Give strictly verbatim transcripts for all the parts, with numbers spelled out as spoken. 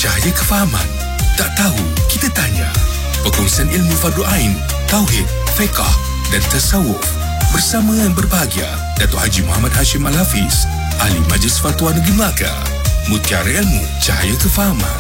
Cahaya kefahaman. Tak tahu, kita tanya. Perkongsian ilmu fardu ain, tauhid, fiqh dan tasawuf. Bersama yang berbahagia Datuk Haji Muhammad Hashim Al-Hafiz, Ahli Majlis Fatwa Negeri Melaka. Mutiara Ilmu, Cahaya Kefahaman.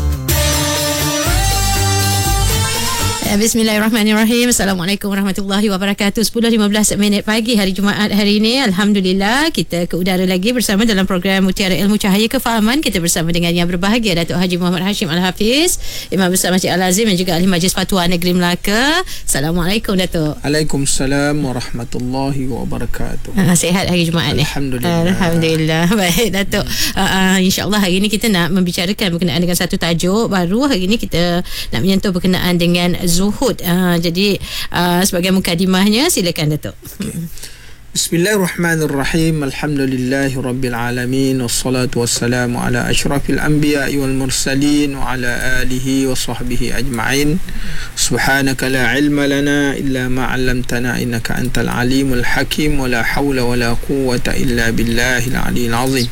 Bismillahirrahmanirrahim. Assalamualaikum warahmatullahi wabarakatuh. sepuluh lima belas minit pagi hari Jumaat hari ini. Alhamdulillah kita ke udara lagi bersama dalam program Mutiara Ilmu Cahaya Kefahaman. Kita bersama dengan yang berbahagia Datuk Haji Muhammad Hashim Al-Hafiz, Imam Besar Masjid Al-Azim dan juga Ahli Majlis Fatwa Negeri Melaka. Assalamualaikum Datuk. Waalaikumsalam warahmatullahi wabarakatuh. Ha, sihat hari Jumaat ni? Alhamdulillah. Alhamdulillah. Baik Datuk. Hmm. Uh, uh, InsyaAllah hari ini kita nak membicarakan berkenaan dengan satu tajuk baru. Hari ini kita nak menyentuh berkenaan dengan zuhud. Uh, jadi uh, sebagai mukadimahnya, silakan Datuk. Okay. Bismillahirrahmanirrahim. Alhamdulillahi rabbil alamin, wassalatu wassalamu ala asyrafil anbiya'i wal mursalin wa ala alihi wa sahbihi ajma'in. Subhanaka la ilma lana illa ma 'allamtana innaka antal alimul hakim wa la hawla wa la quwwata illa billahil aliyyil azim.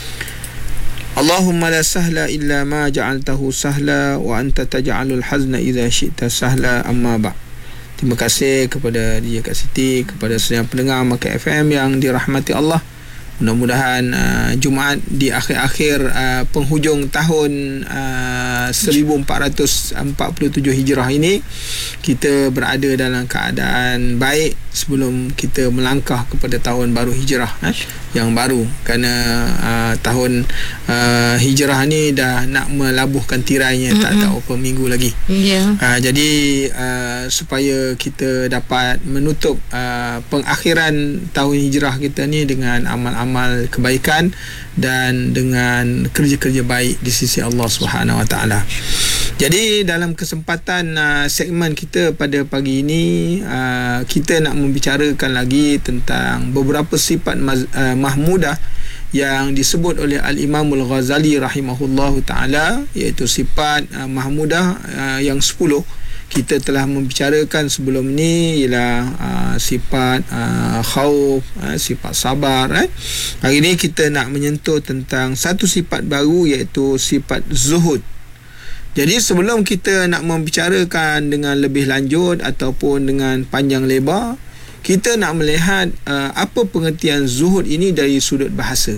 Allahumma la sahla illa ma ja'altahu sahla wa anta taj'alul hazna idza syi'ta sahla, amma ba'. Terima kasih kepada D J Kak Siti, kepada semua pendengar Melaka F M yang dirahmati Allah. Mudah-mudahan uh, Jumaat di akhir-akhir uh, penghujung tahun uh, seribu empat ratus empat puluh tujuh Hijrah ini kita berada dalam keadaan baik sebelum kita melangkah kepada tahun baru Hijrah eh, yang baru, kerana uh, tahun uh, Hijrah ni dah nak melabuhkan tirainya. Mm-hmm. tak tak berapa minggu lagi. Yeah. Uh, jadi uh, supaya kita dapat menutup uh, pengakhiran tahun Hijrah kita ni dengan amal-amal amal kebaikan dan dengan kerja-kerja baik di sisi Allah Subhanahu Wa Taala. Jadi dalam kesempatan uh, segmen kita pada pagi ini, uh, kita nak membicarakan lagi tentang beberapa sifat maz, uh, mahmudah yang disebut oleh Al-Imam Al-Ghazali rahimahullahu taala, iaitu sifat uh, mahmudah uh, yang sepuluh. Kita telah membicarakan sebelum ni ialah uh, sifat uh, khauf, uh, sifat sabar. Eh. Hari ini kita nak menyentuh tentang satu sifat baru, iaitu sifat zuhud. Jadi sebelum kita nak membicarakan dengan lebih lanjut ataupun dengan panjang lebar, kita nak melihat uh, apa pengertian zuhud ini dari sudut bahasa.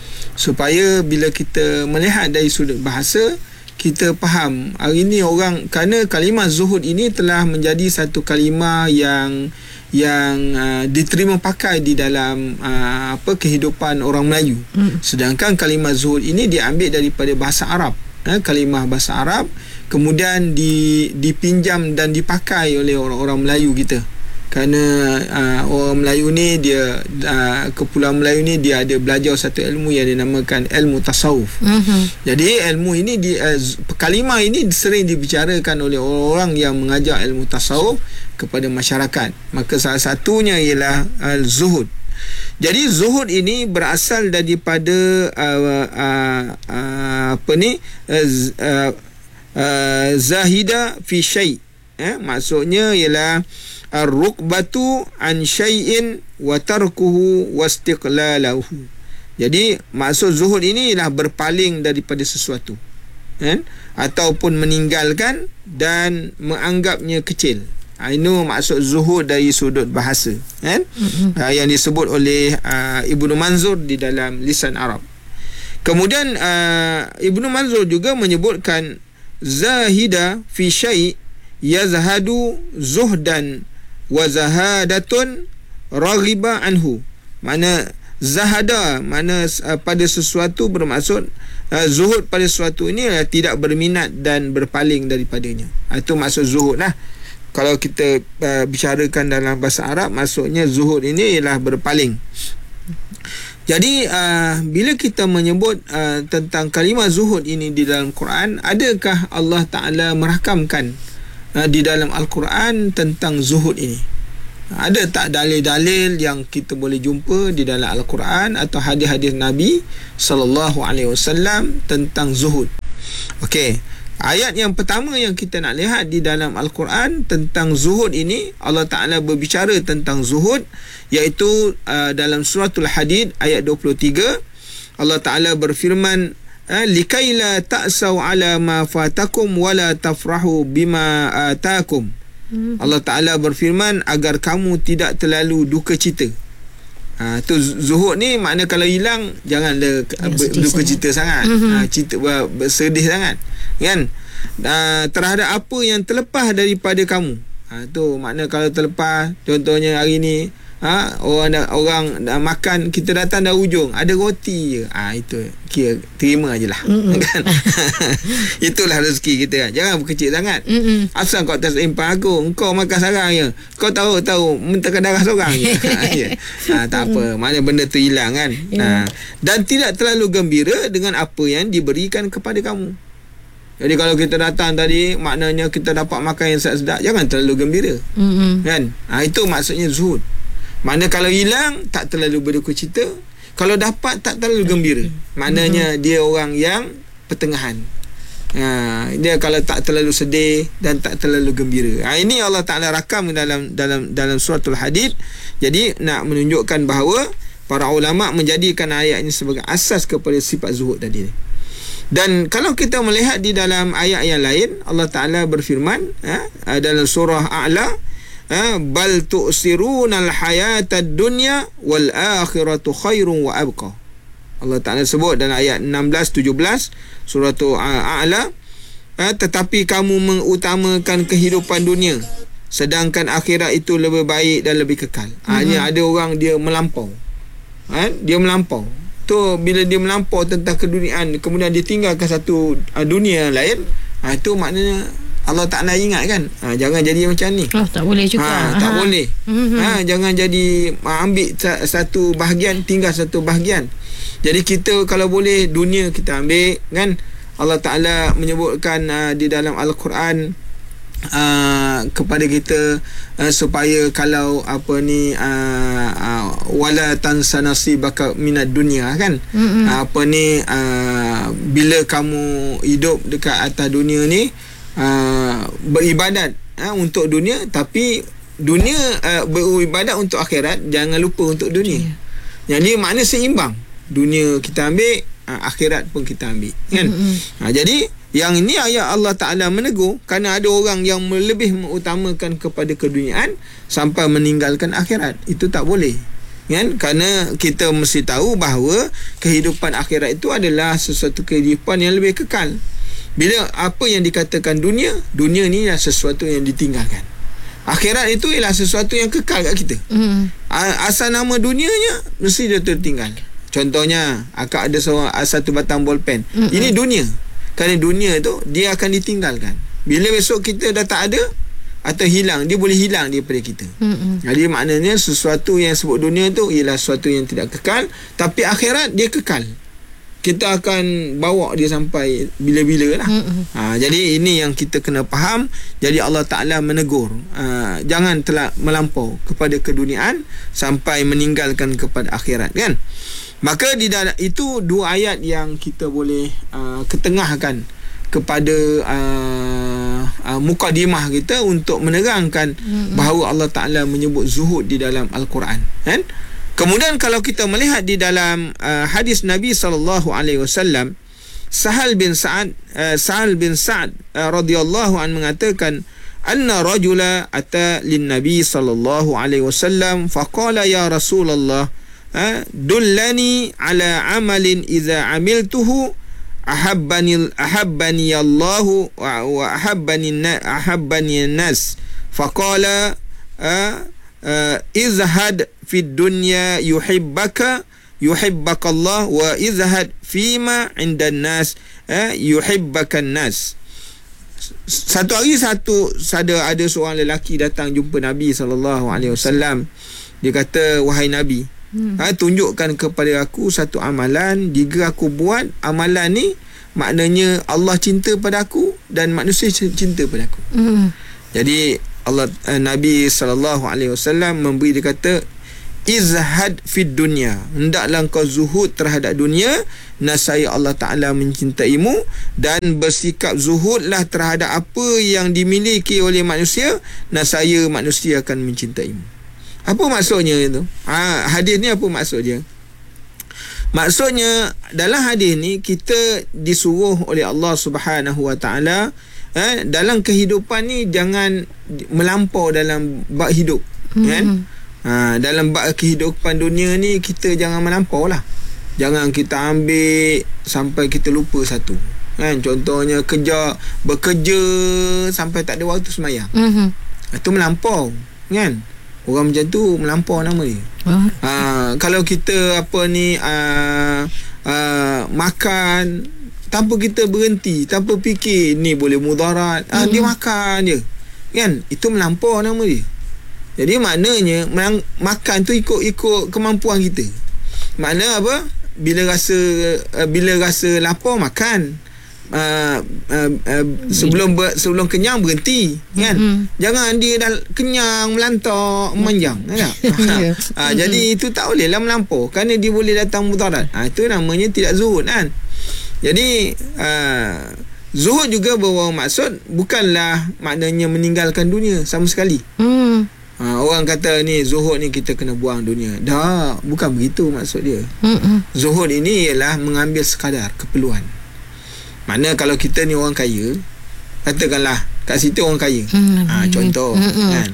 Supaya bila kita melihat dari sudut bahasa, kita faham hari ini orang, kerana kalimah zuhud ini telah menjadi satu kalimah yang yang uh, diterima pakai di dalam uh, apa kehidupan orang Melayu. Hmm. Sedangkan kalimah zuhud ini diambil daripada bahasa Arab. Eh, kalimah bahasa Arab kemudian di, dipinjam dan dipakai oleh orang-orang Melayu kita. Kerana uh, orang Melayu ni dia uh, Kepulauan Melayu ni dia ada belajar satu ilmu yang dinamakan ilmu tasawuf. Mm-hmm. Jadi ilmu ini di, uh, kalimah ini sering dibicarakan oleh orang-orang yang mengajar ilmu tasawuf kepada masyarakat. Maka salah satunya ialah uh, zuhud. Jadi zuhud ini berasal daripada uh, uh, uh, apa ni uh, uh, uh, zahida fi syai'. Eh, maksudnya ialah ar-rukbatu an syai'in wa tarkuhu wastiqlalahu. Jadi maksud zuhud ini ialah berpaling daripada sesuatu, kan, ataupun meninggalkan dan menganggapnya kecil. Ini maksud zuhud dari sudut bahasa, kan, mm-hmm. uh, yang disebut oleh uh, Ibnu Manzur di dalam lisan Arab. Kemudian uh, Ibnu Manzur juga menyebutkan zahida fi syai' yazhadu zuhdan wa zahadatun raghiba anhu. Mana zahada, mana uh, pada sesuatu bermaksud uh, zuhud pada sesuatu ini uh, tidak berminat dan berpaling daripadanya. Itu maksud zuhud lah. Kalau kita uh, bicarakan dalam bahasa Arab, maksudnya zuhud ini ialah berpaling. Jadi uh, bila kita menyebut uh, tentang kalimah zuhud ini di dalam Quran, adakah Allah Ta'ala merakamkan uh, di dalam Al-Quran tentang zuhud ini? Ada tak dalil-dalil yang kita boleh jumpa di dalam Al-Quran atau hadis-hadis Nabi sallallahu alaihi wasallam tentang zuhud? Okey, ayat yang pertama yang kita nak lihat di dalam Al-Quran tentang zuhud ini, Allah Ta'ala berbicara tentang zuhud, iaitu uh, dalam suratul Hadid ayat dua puluh tiga. Allah Ta'ala berfirman, ha, likaila ta'saw ala ma fatakum wala tafrahu bima atakum. Hmm. Allah Ta'ala berfirman agar kamu tidak terlalu duka cita. Ha, tu zuhud ni makna kalau hilang janganlah duka cita sangat. Mm-hmm. Ha, cita bersedih sangat kan, ha, terhadap apa yang terlepas daripada kamu. Ha, tu makna kalau terlepas, contohnya hari ni ha, orang dah, orang dah makan, kita datang dah ujung ada roti je, ha, itu kira terima je lah. Mm-hmm. Kan? Itulah rezeki kita kan. Jangan berkecil sangat. Mm-hmm. Asal kau tak seimpang aku, engkau makan sarang je, kau tahu tahu mentahkan darah seorang je. Ha, tak apa, maknanya benda tu hilang kan. Yeah. Ha, dan tidak terlalu gembira dengan apa yang diberikan kepada kamu. Jadi kalau kita datang tadi, maknanya kita dapat makan yang sedap, jangan terlalu gembira. Mm-hmm. Kan? Ha, itu maksudnya zuhud. Mana kalau hilang tak terlalu berduka cita, kalau dapat tak terlalu gembira. Maknanya mm-hmm. dia orang yang pertengahan. Ha, dia kalau tak terlalu sedih dan tak terlalu gembira. Ha, ini Allah Taala rakam dalam dalam dalam suratul Hadid. Jadi nak menunjukkan bahawa para ulama menjadikan ayat ini sebagai asas kepada sifat zuhud tadi. Dan kalau kita melihat di dalam ayat yang lain, Allah Taala berfirman ha, dalam surah A'la, Ha, bal tu'sirunal hayatad dunya wal akhiratu khairun wa abqa. Allah Ta'ala sebut dalam ayat enam belas tujuh belas surah A'la, ha, tetapi kamu mengutamakan kehidupan dunia sedangkan akhirat itu lebih baik dan lebih kekal. Hanya mm-hmm. ada orang dia melampau. Ha, dia melampau. Tu bila dia melampau tentang keduniaan, kemudian dia tinggalkan satu uh, dunia lain, ha, itu maknanya Allah tak nak ingat kan. Ha, jangan jadi macam ni. Oh, tak boleh juga. Ha, tak Aha. boleh. Mm-hmm. Ha, jangan jadi ambil satu bahagian, tinggal satu bahagian. Jadi kita kalau boleh dunia kita ambil kan. Allah Ta'ala menyebutkan uh, di dalam Al-Quran uh, kepada kita uh, supaya kalau apa ni uh, uh, wala tansa nasibaka minad dunya kan. Mm-hmm. Uh, apa ni uh, bila kamu hidup dekat atas dunia ni, Uh, beribadat uh, untuk dunia, tapi dunia uh, beribadat untuk akhirat, jangan lupa untuk dunia. Yeah. Jadi makna seimbang. Dunia kita ambil, uh, akhirat pun kita ambil kan. Mm-hmm. uh, Jadi yang ini ayat Allah Ta'ala menegur kerana ada orang yang lebih mengutamakan kepada keduniaan sampai meninggalkan akhirat. Itu tak boleh kan, kerana kita mesti tahu bahawa kehidupan akhirat itu adalah sesuatu kehidupan yang lebih kekal. Bila apa yang dikatakan dunia, dunia ni adalah sesuatu yang ditinggalkan. Akhirat itu ialah sesuatu yang kekal kat kita. Mm. Asal nama dunianya mesti dia tertinggal. Contohnya, akak ada seorang satu batang bolpen. Mm-mm. Ini dunia. Kerana dunia tu dia akan ditinggalkan. Bila besok kita dah tak ada atau hilang, dia boleh hilang daripada kita. Mm-mm. Jadi maknanya sesuatu yang sebut dunia tu ialah sesuatu yang tidak kekal, tapi akhirat dia kekal. Kita akan bawa dia sampai bila-bila lah. Ha, jadi ini yang kita kena faham. Jadi Allah Ta'ala menegur, ha, jangan telah melampau kepada keduniaan sampai meninggalkan kepada akhirat kan. Maka di dalam itu dua ayat yang kita boleh uh, ketengahkan kepada uh, uh, mukadimah kita untuk menerangkan mm-hmm. bahawa Allah Ta'ala menyebut zuhud di dalam Al-Quran kan. Kemudian kalau kita melihat di dalam uh, hadis Nabi sallallahu alaihi wasallam, Sahal bin Sa'ad uh, Sahal bin Sa'ad uh, radhiyallahu anhu mengatakan, anna rajula ata lin Nabi sallallahu alaihi wasallam faqala ya Rasulullah, uh, dullani ala amalin idza amiltuhu ahabbani ahabbani Allah wa, wa ahabbani ahabbani nas. Faqala uh, uh, izhad fi dunya yuhibbaka yuhibbaka Allah wa izhad fima 'indan nas eh, yuhibbaka nas. Satu hari satu ada ada seorang lelaki datang jumpa Nabi sallallahu alaihi wasallam. Dia kata, wahai Nabi, hmm. ha, tunjukkan kepada aku satu amalan, jika aku buat amalan ni maknanya Allah cinta pada aku dan manusia cinta pada aku. Hmm. Jadi Allah eh, Nabi sallallahu alaihi wasallam memberi, dia kata, izhad fid dunya, hendaklah kau zuhud terhadap dunia, nasaya Allah Ta'ala mencintaimu, dan bersikap zuhudlah terhadap apa yang dimiliki oleh manusia, nasaya manusia akan mencintaimu. Apa maksudnya itu? Ha, hadis ni apa maksud dia? Maksudnya dalam hadis ni kita disuruh oleh Allah Subhanahu Wa Taala eh, dalam kehidupan ni jangan melampau dalam bab hidup, hmm. kan? Ha, dalam bab kehidupan dunia ni kita jangan melampau lah. Jangan kita ambil sampai kita lupa satu, kan? Contohnya kerja, bekerja sampai tak ada waktu sembahyang. Hmm. Itu melampau, kan? Orang macam tu melampau nama dia. Oh. Ha, kalau kita apa ni uh, uh, makan tanpa kita berhenti, tanpa fikir ni boleh mudarat, mm-hmm. ha, dia makan je, kan? Itu melampau nama dia. Jadi maknanya melang- makan tu ikut-ikut kemampuan kita. Makna apa? Bila rasa uh, bila rasa lapar makan. Uh, uh, uh, sebelum ber, sebelum kenyang berhenti, kan? Mm-hmm. Jangan dia dah kenyang melantak memanjang, kan? yeah. uh, jadi itu tak boleh lah melampau, kerana dia boleh datang mudarat. Uh, itu namanya tidak zuhud, kan? Jadi uh, zuhud juga bawa maksud bukanlah maknanya meninggalkan dunia sama sekali. Mm. Uh, orang kata ni zuhud ni kita kena buang dunia. Dah, bukan begitu maksud dia. Mm-mm. Zuhud ini ialah mengambil sekadar keperluan. Mana kalau kita ni orang kaya, katakanlah kat situ orang kaya, hmm, ha, contoh, hmm, kan?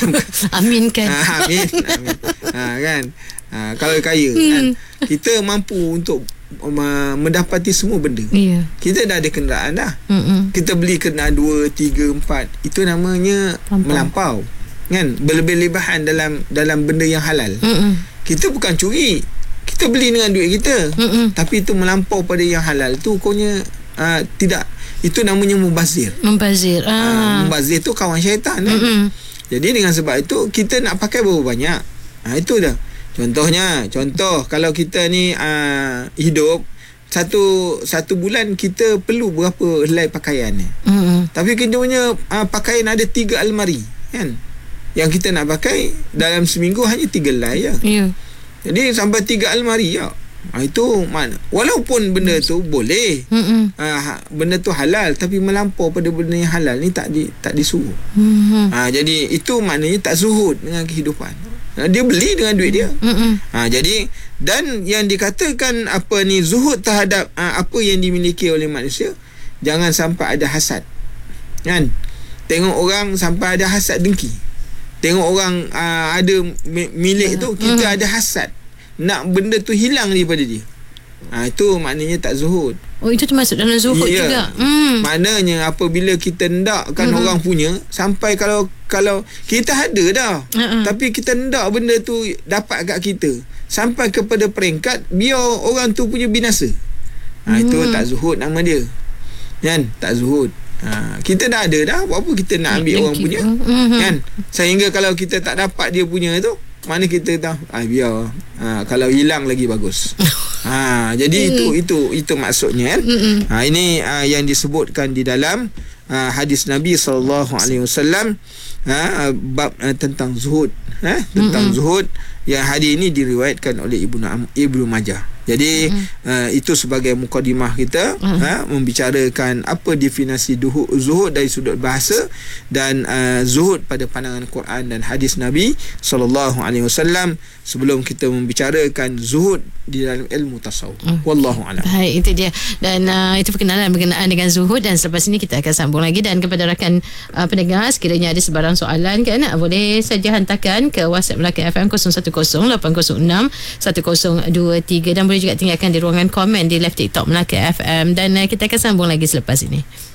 Amin kan? Ha, amin, amin. Ha, kan? Ha, kalau kaya, hmm. kan? Kita mampu untuk uh, mendapati semua benda. Yeah. Kita dah ada kenderaan dah. Hmm. Kita beli kenderaan dua, tiga, empat. Itu namanya Lampau. melampau, kan? Berlebih-lebihan dalam dalam benda yang halal. Hmm. Kita bukan curi. Kita beli dengan duit kita. Hmm. Tapi itu melampau pada yang halal. Itu pokoknya Uh, tidak, itu namanya mubazir. Mubazir. Ah. Uh, mubazir tu kawan syaitan, kan? Mm-hmm. Jadi dengan sebab itu kita nak pakai berapa banyak. Ah uh, itu dah. Contohnya, contoh kalau kita ni uh, hidup satu satu bulan kita perlu berapa helai pakaian ni. Mm-hmm. Tapi kedua uh, pakaian ada tiga almari, kan? Yang kita nak pakai dalam seminggu hanya tiga helai je. Yeah. Jadi sampai tiga almari je. Ha, itu mana walaupun benda tu boleh, ha, benda tu halal, tapi melampau pada benda yang halal ni tak di, tak disuruh. Ha, jadi itu maknanya tak zuhud dengan kehidupan. Ha, dia beli dengan duit dia. Ha, jadi dan yang dikatakan apa ni zuhud terhadap ha, apa yang dimiliki oleh manusia, jangan sampai ada hasad, kan? Tengok orang sampai ada hasad dengki. Tengok orang ha, ada milik tu, kita ada hasad, nak benda tu hilang daripada dia. Ha, itu maknanya tak zuhud. Oh, itu termasuk dalam zuhud yeah. juga. Hmm. Maknanya apabila kita hendakkan hmm. orang punya, sampai kalau kalau kita ada dah, uh-uh. tapi kita hendak benda tu dapat kat kita, sampai kepada peringkat biar orang tu punya binasa. Ha, hmm. itu tak zuhud nama dia. Kan? Tak zuhud. Ha, kita dah ada dah, buat apa kita nak ambil orang punya? Hmm. Kan? Sehingga kalau kita tak dapat dia punya tu, mana kita tahu, ah biar ha, kalau hilang lagi bagus. Ha, jadi itu itu itu maksudnya, kan? Ha, ini uh, yang disebutkan di dalam uh, hadis Nabi sallallahu alaihi wasallam, ha, bab uh, tentang zuhud, ha, tentang Mm-mm. zuhud, yang hadis ini diriwayatkan oleh Ibnu Ibnu Majah. Jadi uh, itu sebagai mukadimah kita, ha, membicarakan apa definisi duhu, zuhud dari sudut bahasa, dan uh, zuhud pada pandangan Quran dan hadis Nabi sallallahu alaihi wasallam, sebelum kita membicarakan zuhud di dalam ilmu tasawuf. Hmm. Wallahu a'lam. Baik, itu dia. Dan uh, itu perkenalan berkenaan dengan zuhud, dan selepas ini kita akan sambung lagi. Dan kepada rakan uh, pendengar, sekiranya ada sebarang soalan, kan, boleh saja hantarkan ke WhatsApp Melaka F M kosong satu kosong lapan kosong enam satu kosong dua tiga, dan boleh juga tinggalkan di ruangan komen di live TikTok Melaka F M, dan uh, kita akan sambung lagi selepas ini.